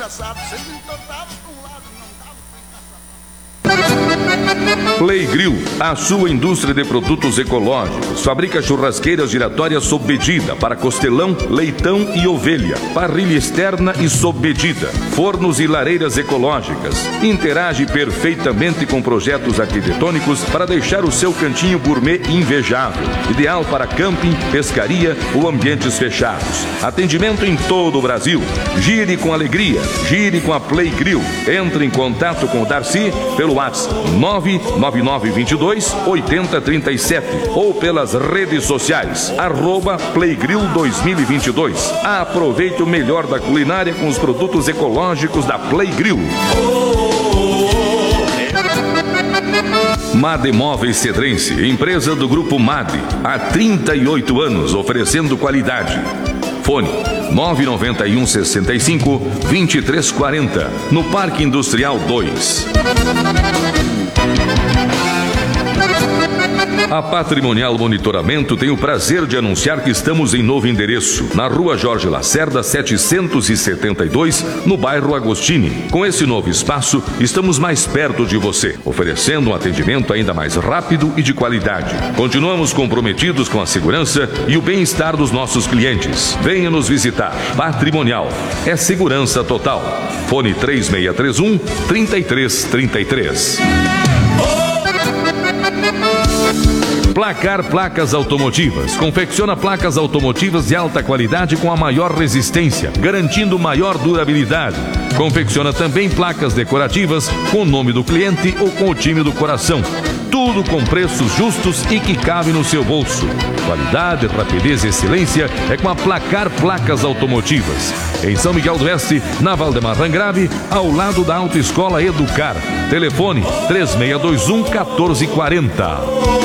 engraçado, sempre entortava para um lado, não dava. Play Grill, a sua indústria de produtos ecológicos. Fabrica churrasqueiras giratórias sob medida para costelão, leitão e ovelha. Parrilha externa e sob medida. Fornos e lareiras ecológicas. Interage perfeitamente com projetos arquitetônicos para deixar o seu cantinho gourmet invejável. Ideal para camping, pescaria ou ambientes fechados. Atendimento em todo o Brasil. Gire com alegria. Gire com a Play Grill. Entre em contato com o Darcy pelo WhatsApp 99922-8037 ou pelas redes sociais @Playgrill 2022. Aproveite o melhor da culinária com os produtos ecológicos da Play Grill. Made Móveis Cedrense, empresa do Grupo Made, há 38 anos oferecendo qualidade. Fone 991 65 2340, no Parque Industrial 2. A Patrimonial Monitoramento tem o prazer de anunciar que estamos em novo endereço, na Rua Jorge Lacerda, 772, no bairro Agostini. Com esse novo espaço, estamos mais perto de você, oferecendo um atendimento ainda mais rápido e de qualidade. Continuamos comprometidos com a segurança e o bem-estar dos nossos clientes. Venha nos visitar. Patrimonial é segurança total. Fone 3631-3333. Placar Placas Automotivas. Confecciona placas automotivas de alta qualidade com a maior resistência, garantindo maior durabilidade. Confecciona também placas decorativas com o nome do cliente ou com o time do coração. Tudo com preços justos e que cabe no seu bolso. Qualidade, rapidez e excelência é com a Placar Placas Automotivas. Em São Miguel do Oeste, na Valdemar Rangrave, ao lado da Autoescola Educar. Telefone 3621-1440.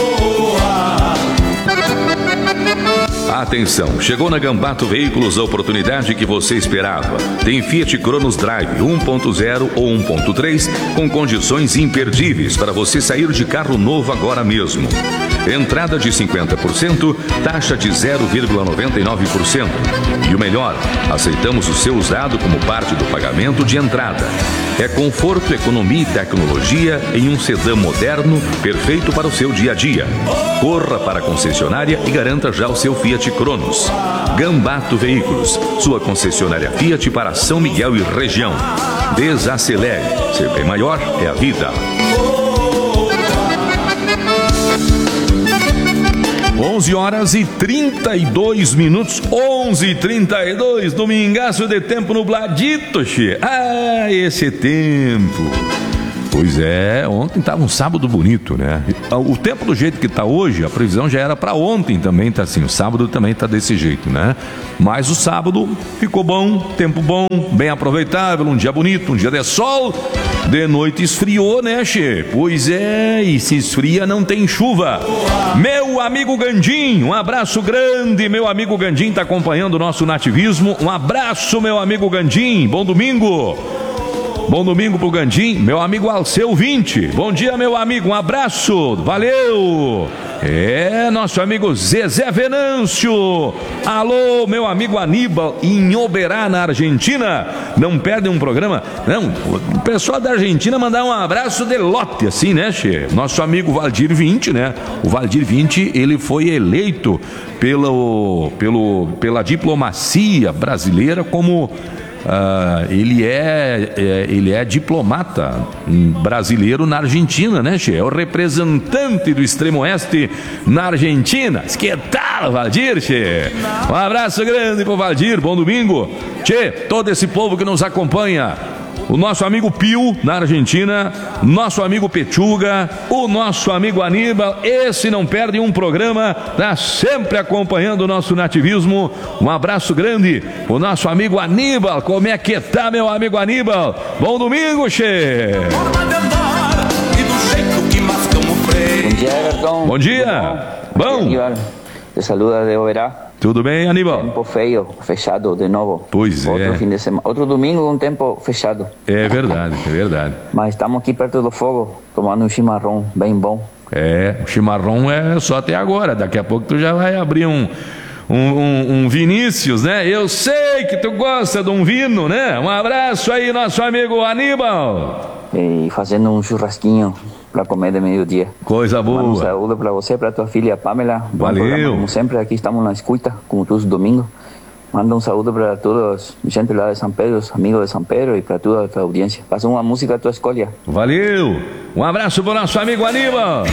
Atenção, chegou na Gambato Veículos a oportunidade que você esperava. Tem Fiat Cronos Drive 1.0 ou 1.3 com condições imperdíveis para você sair de carro novo agora mesmo. Entrada de 50%, taxa de 0,99%. E o melhor, aceitamos o seu usado como parte do pagamento de entrada. É conforto, economia e tecnologia em um sedã moderno, perfeito para o seu dia a dia. Corra para a concessionária e garanta já o seu Fiat Cronos. Gambato Veículos, sua concessionária Fiat para São Miguel e região. Desacelere, ser bem maior é a vida. 11h32, 11h32, domingaço de tempo nubladito, che. Ah, esse tempo. Pois é, ontem estava um sábado bonito, né? O tempo do jeito que está hoje, a previsão já era para ontem também, tá assim, o sábado também tá desse jeito, né? Mas o sábado ficou bom, tempo bom, bem aproveitável, um dia bonito, um dia de sol, de noite esfriou, né, che? Pois é, e se esfria não tem chuva. Meu amigo Gandim, um abraço grande, meu amigo Gandim tá acompanhando o nosso nativismo, um abraço, meu amigo Gandim, bom domingo. Bom domingo pro Gandim, meu amigo Alceu 20. Bom dia, meu amigo, um abraço, valeu. É, nosso amigo Zezé Venâncio. Alô, meu amigo Aníbal, em Oberá, na Argentina. Não perde um programa. Não, o pessoal da Argentina mandar um abraço de lote, assim, né, che? Nosso amigo Valdir 20, né? O Valdir 20, ele foi eleito pela diplomacia brasileira como... ele é diplomata brasileiro na Argentina, né, che? É o representante do extremo oeste na Argentina. Que tal, Valdir, che? Um abraço grande pro Valdir, bom domingo. Che, todo esse povo que nos acompanha, o nosso amigo Pio na Argentina, nosso amigo Pechuga, o nosso amigo Aníbal, esse não perde um programa, tá sempre acompanhando o nosso nativismo. Um abraço grande, o nosso amigo Aníbal. Como é que tá, meu amigo Aníbal? Bom domingo, che! Bom dia, Everton. Bom dia. Bom. Te saluda de Oberá. Tudo bem, Aníbal? Tempo feio, fechado de novo. Pois é. Outro fim de semana, outro domingo com tempo fechado. É verdade, é verdade. Mas estamos aqui perto do fogo, tomando um chimarrão bem bom. É, o chimarrão é só até agora. Daqui a pouco tu já vai abrir um um Vinícius, né? Eu sei que tu gosta de um vino, né? Um abraço aí, nosso amigo Aníbal. E fazendo um churrasquinho para comer de meio-dia. Coisa boa. Um saúde para você, para tua filha Pamela. Valeu. Programa, como sempre, aqui estamos na escuta, como todos os domingos. Manda um saúde para todos, gente lá de São Pedro, os amigos de São Pedro e para toda a tua audiência. Passa uma música à tua escolha. Valeu. Um abraço pro nosso amigo Aníbal.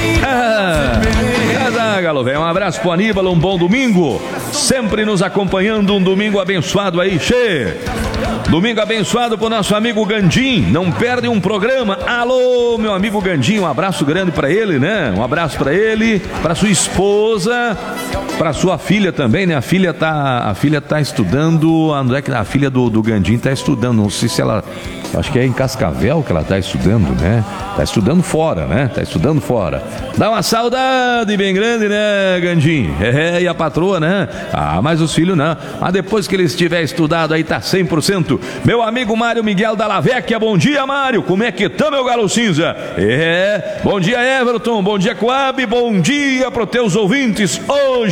Galo, velho. Um abraço pro Aníbal, um bom domingo. Sempre nos acompanhando, um domingo abençoado aí, che. Domingo abençoado pro nosso amigo Gandim. Não perde um programa. Alô, meu amigo Gandim, um abraço grande para ele, né? Um abraço para ele, para sua esposa, para sua filha também, né? A filha tá estudando. Onde é que a filha do Gandim tá estudando? Não sei se ela, acho que é em Cascavel que ela tá estudando, né? Tá estudando fora, né? Tá estudando fora. Dá uma saudade bem grande, né, Gandim? E a patroa, né? Ah, mas os filhos não. Mas depois que eles tiverem estudado aí, tá 100%. Meu amigo Mário Miguel da Lavecchia, bom dia, Mário. Como é que tá, meu galo cinza? Bom dia, Everton. Bom dia, Coab. Bom dia para os teus ouvintes.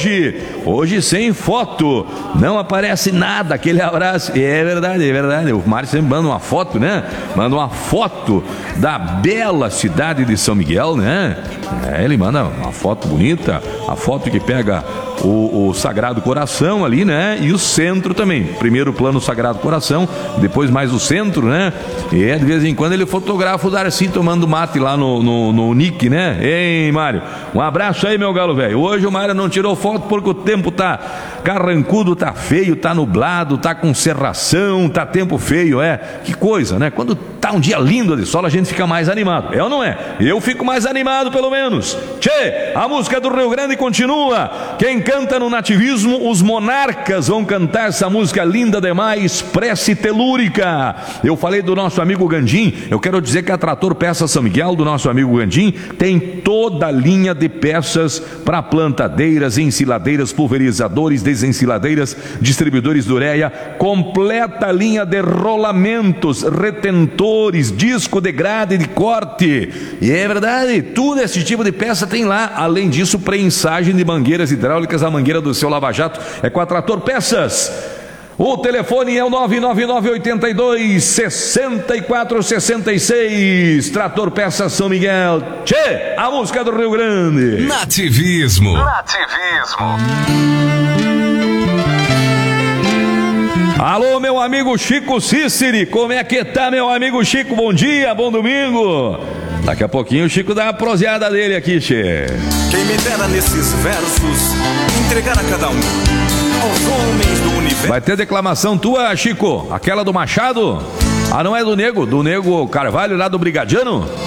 Hoje sem foto. Não aparece nada. Aquele abraço. É verdade. O Mário sempre manda uma foto, né? Manda uma foto da bela cidade de São Miguel, né? Ele manda uma foto bonita, a foto que pega o Sagrado Coração ali, né? E o centro também. Primeiro plano Sagrado Coração, depois mais o centro, né? E de vez em quando ele fotografa o Darcy tomando mate lá no Nick, né? Ei, Mário, um abraço aí, meu galo velho. Hoje o Mário não tirou foto porque o tempo tá carrancudo, tá feio, tá nublado, tá com cerração, tá tempo feio, Que coisa, né? Quando tá um dia lindo de sol, a gente fica mais animado. É ou não é? Eu fico mais animado, pelo menos. Tchê, a música do Rio Grande continua. Quem canta no nativismo, os Monarcas vão cantar essa música linda demais, Prece Telúrica. Eu falei do nosso amigo Gandim, eu quero dizer que a Trator Peças São Miguel, do nosso amigo Gandim, tem toda a linha de peças para plantadeiras, ensiladeiras, pulverizadores, desensiladeiras, distribuidores de ureia, completa linha de rolamentos, retentores, disco de grade de corte. E é verdade, tudo esse tipo de peça tem lá. Além disso, prensagem de mangueiras hidráulicas, a mangueira do seu lava-jato é com a Trator Peças. O telefone é o 99982-6466. Trator Peças São Miguel. Tchê, a música do Rio Grande. Nativismo. Alô, meu amigo Chico Cíceri, como é que tá, meu amigo Chico? Bom dia, bom domingo. Daqui a pouquinho o Chico dá uma proseada dele aqui, che. Quem me dera nesses versos entregar a cada um aos homens do universo. Vai ter declamação tua, Chico? Aquela do Machado? Ah, não é do Nego Carvalho lá do Brigadiano?